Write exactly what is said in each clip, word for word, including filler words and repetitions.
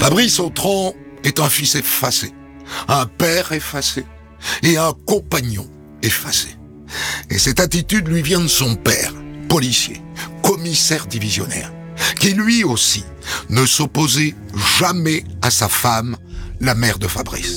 Fabrice Autran est un fils effacé, un père effacé et un compagnon effacé. Et cette attitude lui vient de son père, policier, commissaire divisionnaire, qui lui aussi ne s'opposait jamais à sa femme, la mère de Fabrice.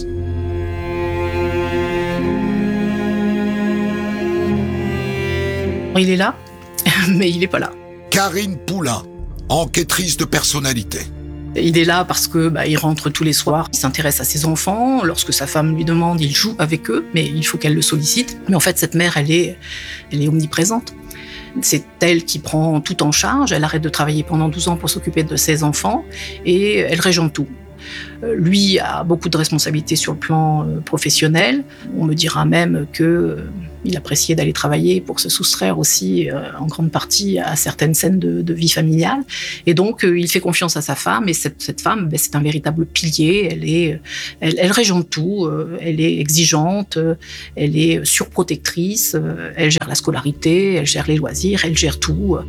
Il est là, mais il n'est pas là. Karine Poulain, enquêtrice de personnalité. Il est là parce que bah, il rentre tous les soirs, il s'intéresse à ses enfants. Lorsque sa femme lui demande, il joue avec eux, mais il faut qu'elle le sollicite. Mais en fait, cette mère, elle est, elle est omniprésente. C'est elle qui prend tout en charge. Elle arrête de travailler pendant douze ans pour s'occuper de ses enfants et elle régente tout. Lui a beaucoup de responsabilités sur le plan professionnel. On me dira même qu'il appréciait d'aller travailler pour se soustraire aussi en grande partie à certaines scènes de, de vie familiale. Et donc, il fait confiance à sa femme. Et cette, cette femme, ben, c'est un véritable pilier. Elle, est, elle, elle régente tout. Elle est exigeante. Elle est surprotectrice. Elle gère la scolarité. Elle gère les loisirs. Elle gère tout.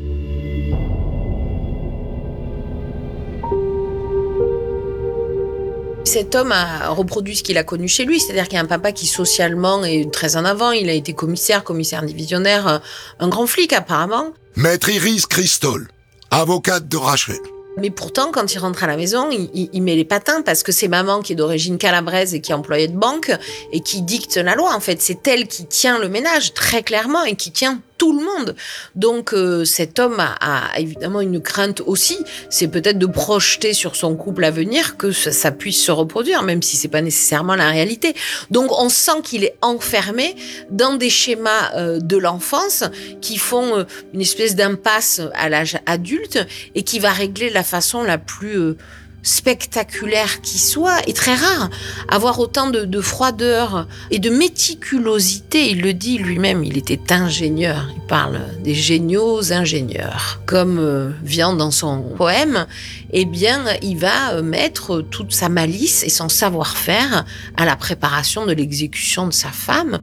Cet homme a reproduit ce qu'il a connu chez lui, c'est-à-dire qu'il y a un papa qui socialement est très en avant. Il a été commissaire, commissaire divisionnaire, un grand flic apparemment. Maître Iris Christol, avocate de Rachel. Mais pourtant, quand il rentre à la maison, il, il, il met les patins parce que c'est maman qui est d'origine calabraise et qui est employée de banque et qui dicte la loi. En fait, c'est elle qui tient le ménage, très clairement, et qui tient tout le monde. Donc, euh, cet homme a, a évidemment une crainte aussi. C'est peut-être de projeter sur son couple à venir que ça, ça puisse se reproduire, même si c'est pas nécessairement la réalité. Donc, on sent qu'il est enfermé dans des schémas euh, de l'enfance qui font euh, une espèce d'impasse à l'âge adulte et qui va régler la façon la plus euh, spectaculaire qui soit, et très rare. Avoir autant de, de froideur et de méticulosité, il le dit lui-même, il était ingénieur, il parle des géniaux ingénieurs. Comme euh, vient dans son poème, eh bien, il va mettre toute sa malice et son savoir-faire à la préparation de l'exécution de sa femme.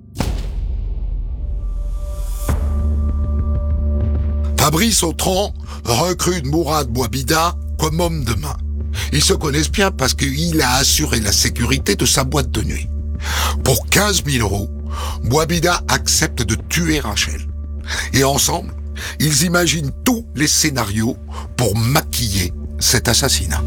Fabrice Autran recrute Mourad Bouabida comme homme de main. Ils se connaissent bien parce qu'il a assuré la sécurité de sa boîte de nuit. Pour quinze mille euros, Bouabida accepte de tuer Rachel. Et ensemble, ils imaginent tous les scénarios pour maquiller cet assassinat.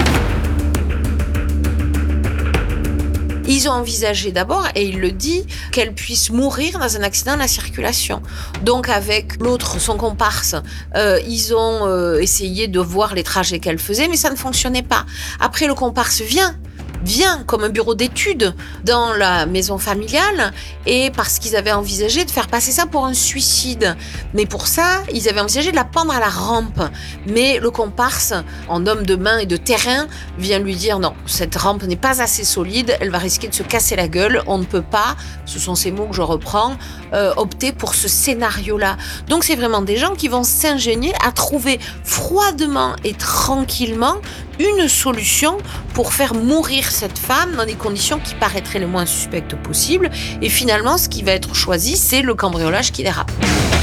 Ils ont envisagé d'abord, et il le dit, qu'elle puisse mourir dans un accident de la circulation. Donc avec l'autre, son comparse, euh, ils ont euh, essayé de voir les trajets qu'elle faisait, mais ça ne fonctionnait pas. Après, le comparse vient, vient comme un bureau d'études dans la maison familiale, et parce qu'ils avaient envisagé de faire passer ça pour un suicide. Mais pour ça, ils avaient envisagé de la pendre à la rampe. Mais le comparse, en homme de main et de terrain, vient lui dire non, cette rampe n'est pas assez solide, elle va risquer de se casser la gueule, on ne peut pas, ce sont ces mots que je reprends, euh, opter pour ce scénario-là. Donc c'est vraiment des gens qui vont s'ingénier à trouver froidement et tranquillement une solution pour faire mourir cette femme dans des conditions qui paraîtraient les moins suspectes possibles. Et finalement, ce qui va être choisi, c'est le cambriolage qui dérape.